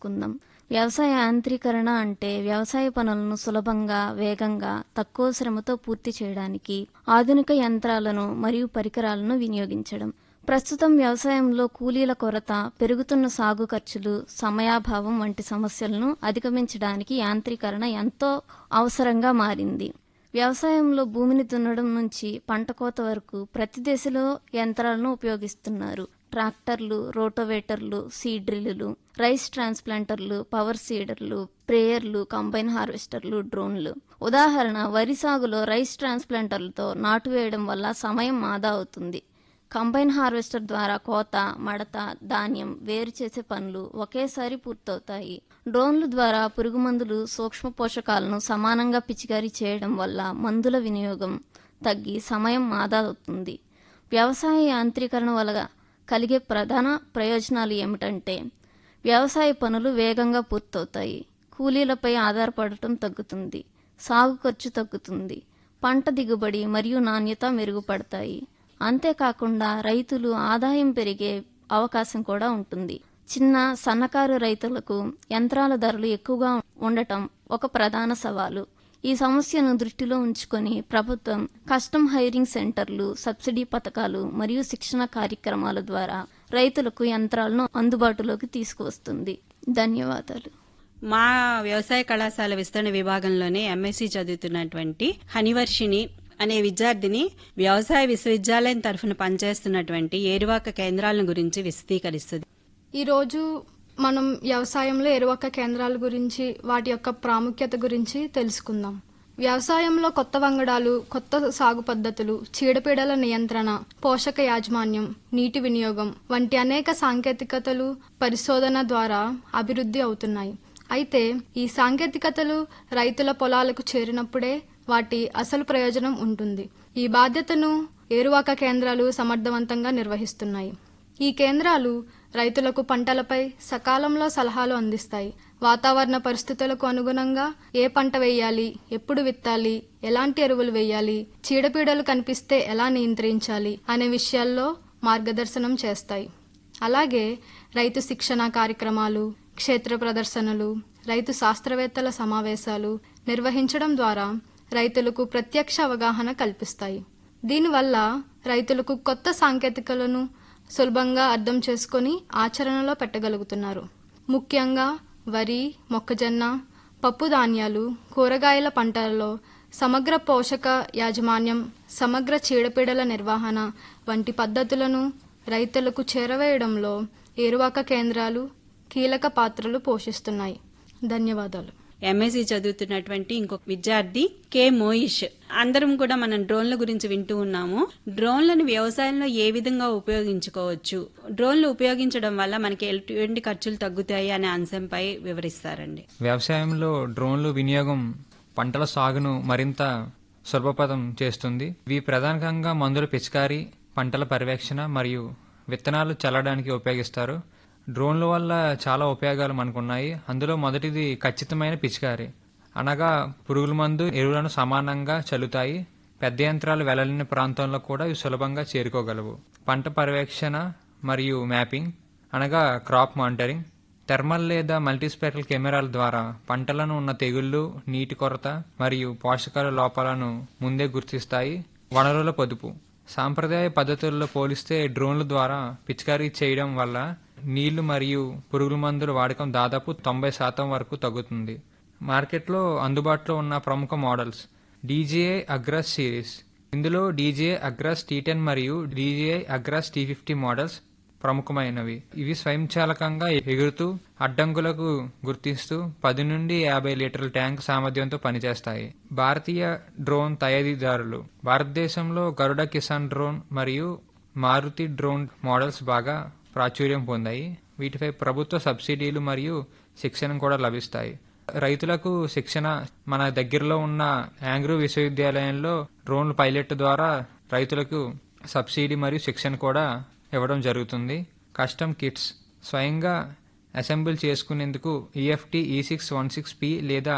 తెలుసుకుందాం. వ్యవసాయ యాంత్రీకరణ అంటే వ్యవసాయ పనులను సులభంగా, వేగంగా, తక్కువ శ్రమతో పూర్తి చేయడానికి ఆధునిక యంత్రాలను మరియు పరికరాలను వినియోగించడం. ప్రస్తుతం వ్యవసాయంలో కూలీల కొరత, పెరుగుతున్న సాగు ఖర్చులు, సమయాభావం వంటి సమస్యలను అధిగమించడానికి యాంత్రీకరణ ఎంతో అవసరంగా మారింది. వ్యవసాయంలో భూమిని దున్నడం నుంచి పంట కోత వరకు ప్రతి దశలో యంత్రాలను ఉపయోగిస్తున్నారు. ట్రాక్టర్లు, రోటోవేటర్లు, సీడ్ డ్రిల్లులు, రైస్ ట్రాన్స్ప్లాంటర్లు, పవర్ సీడర్లు, స్ప్రేయర్లు, కంబైన్ హార్వెస్టర్లు, డ్రోన్లు. ఉదాహరణ, వరి సాగులో రైస్ ట్రాన్స్ప్లాంటర్లతో నాటు వేయడం వల్ల సమయం ఆదా అవుతుంది. కంబైన్ హార్వెస్టర్ ద్వారా కోత, మడత, ధాన్యం వేరు చేసే పనులు ఒకేసారి పూర్తవుతాయి. డ్రోన్ల ద్వారా పురుగుమందులు, సూక్ష్మ పోషకాలను సమానంగా పిచికారీ చేయడం వల్ల మందుల వినియోగం తగ్గి సమయం ఆదా అవుతుంది. వ్యవసాయ యాంత్రీకరణ వల్ల కలిగే ప్రధాన ప్రయోజనాలు ఏమిటంటే, వ్యవసాయ పనులు వేగంగా పూర్తవుతాయి, కూలీలపై ఆధారపడటం తగ్గుతుంది, సాగు ఖర్చు తగ్గుతుంది, పంట దిగుబడి మరియు నాణ్యత మెరుగుపడతాయి. అంతేకాకుండా రైతులు ఆదాయం పెరిగే అవకాశం కూడా ఉంటుంది. చిన్న, సన్నకారు రైతులకు యంత్రాల ధరలు ఎక్కువగా ఉండటం ఒక ప్రధాన సవాలు. ఈ సమస్యను దృష్టిలో ఉంచుకొని ప్రభుత్వం కస్టమ్ హైరింగ్ సెంటర్లు, సబ్సిడీ పథకాలు మరియు శిక్షణ కార్యక్రమాల ద్వారా రైతులకు యంత్రాలను అందుబాటులోకి తీసుకువస్తుంది. ధన్యవాదాలు. మా వ్యవసాయ కళాశాల విస్తరణ విభాగంలోనే ఎంఎస్సీ చదువుతున్నటువంటి హనివర్షిని అనే విద్యార్థిని వ్యవసాయ విశ్వవిద్యాలయం తరఫున పనిచేస్తున్నటువంటి ఏరువాక కేంద్రాలను గురించి విశదీకరిస్తుంది. ఈరోజు మనం వ్యవసాయంలో ఏరువాక కేంద్రాల గురించి, వాటి యొక్క ప్రాముఖ్యత గురించి తెలుసుకుందాం. వ్యవసాయంలో కొత్త వంగడాలు, కొత్త సాగు పద్ధతులు, చీడపీడల నియంత్రణ, పోషక యాజమాన్యం, నీటి వినియోగం వంటి అనేక సాంకేతికతలు పరిశోధన ద్వారా అభివృద్ధి అవుతున్నాయి. అయితే ఈ సాంకేతికతలు రైతుల పొలాలకు చేరినప్పుడే వాటి అసలు ప్రయోజనం ఉంటుంది. ఈ బాధ్యతను ఏరువాక కేంద్రాలు సమర్థవంతంగా నిర్వహిస్తున్నాయి. ఈ కేంద్రాలు రైతులకు పంటలపై సకాలంలో సలహాలు అందిస్తాయి. వాతావరణ పరిస్థితులకు అనుగుణంగా ఏ పంట వేయాలి, ఎప్పుడు విత్తాలి, ఎలాంటి ఎరువులు వేయాలి, చీడపీడలు కనిపిస్తే ఎలా నియంత్రించాలి అనే విషయాల్లో మార్గదర్శనం చేస్తాయి. అలాగే రైతు శిక్షణ కార్యక్రమాలు, క్షేత్ర ప్రదర్శనలు, రైతు శాస్త్రవేత్తల సమావేశాలు నిర్వహించడం ద్వారా రైతులకు ప్రత్యక్ష అవగాహన కల్పిస్తాయి. దీనివల్ల రైతులకు కొత్త సాంకేతికలను సులభంగా అర్థం చేసుకుని ఆచరణలో పెట్టగలుగుతున్నారు. ముఖ్యంగా వరి, మొక్కజొన్న, పప్పు ధాన్యాలు, కూరగాయల పంటలలో సమగ్ర పోషక యాజమాన్యం, సమగ్ర చీడపీడల నిర్వహణ వంటి పద్ధతులను రైతులకు చేరవేయడంలో ఏరువాక కేంద్రాలు కీలక పాత్రలు పోషిస్తున్నాయి. ధన్యవాదాలు. ఎంఎస్సీ చదువుతున్నటువంటి ఇంకొక విద్యార్థి కె మోయిష్. అందరం కూడా మనం డ్రోన్ల గురించి వింటూ ఉన్నాము. డ్రోన్లను వ్యవసాయంలో ఏ విధంగా ఉపయోగించుకోవచ్చు, డ్రోన్లు ఉపయోగించడం వల్ల మనకి ఎటువంటి ఖర్చులు తగ్గుతాయి అనే అంశంపై వివరిస్తారండి. వ్యవసాయంలో డ్రోన్లు వినియోగం పంటల సాగును మరింత సులభతరం చేస్తుంది. ఇవి ప్రధానంగా మందుల పిచికారీ, పంటల పర్యవేక్షణ మరియు విత్తనాలు చల్లడానికి ఉపయోగిస్తారు. డ్రోన్ల వల్ల చాలా ఉపయోగాలు మనకున్నాయి. అందులో మొదటిది ఖచ్చితమైన పిచికారీ, అనగా పురుగుల మందు, ఎరువులను సమానంగా చల్లుతాయి. పెద్ద యంత్రాలు వెళ్లలేని ప్రాంతంలో కూడా ఇవి సులభంగా చేరుకోగలవు. పంట పర్యవేక్షణ మరియు మ్యాపింగ్, అనగా క్రాప్ మానిటరింగ్. థర్మల్ లేదా మల్టీస్పెక్ట్రల్ కెమెరాల ద్వారా పంటలను ఉన్న తెగుళ్లు, నీటి కొరత మరియు పోషకాల లోపాలను ముందే గుర్తిస్తాయి. వనరుల పొదుపు, సాంప్రదాయ పద్ధతుల్లో పోలిస్తే డ్రోన్ల ద్వారా పిచికారీ చేయడం వల్ల నీళ్లు మరియు పురుగుల మందుల వాడకం దాదాపు 90% వరకు తగ్గుతుంది. మార్కెట్లో అందుబాటులో ఉన్న ప్రముఖ మోడల్స్ DJI అగ్రాస్ సిరీస్. ఇందులో DJI అగ్రాస్ T10 మరియు DJI అగ్రాస్ T50 మోడల్స్ ప్రముఖమైనవి. ఇవి స్వయంచాలకంగా ఎగురుతూ అడ్డంకులకు గుర్తిస్తూ 10 నుండి 50 లీటర్ల ట్యాంక్ సామర్థ్యంతో పనిచేస్తాయి. భారతీయ డ్రోన్ తయారీదారులు భారతదేశంలో గరుడ కిసాన్ డ్రోన్ మరియు మారుతి డ్రోన్ మోడల్స్ బాగా ప్రాచుర్యం పొందాయి. వీటిపై ప్రభుత్వ సబ్సిడీలు మరియు శిక్షణ కూడా లభిస్తాయి. రైతులకు శిక్షణ మన దగ్గరలో ఉన్న యాంగ్రూ విశ్వవిద్యాలయంలో డ్రోన్ పైలట్ ద్వారా రైతులకు సబ్సిడీ మరియు శిక్షణ కూడా ఇవ్వడం జరుగుతుంది. కస్టమ్ కిట్స్, స్వయంగా అసెంబుల్ చేసుకునేందుకు EFT E616P లేదా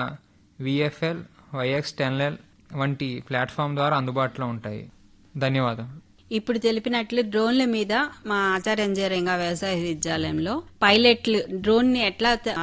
VFL YX10L వంటి ప్లాట్ఫామ్ ద్వారా అందుబాటులో ఉంటాయి. ధన్యవాదాలు. ఇప్పుడు తెలిపినట్లు డ్రోన్ల మీద మా ఆచార్య ఇంజనీరింగ్ వ్యవసాయ విద్యాలయంలో పైలట్లు డ్రోన్ ని ఎట్లా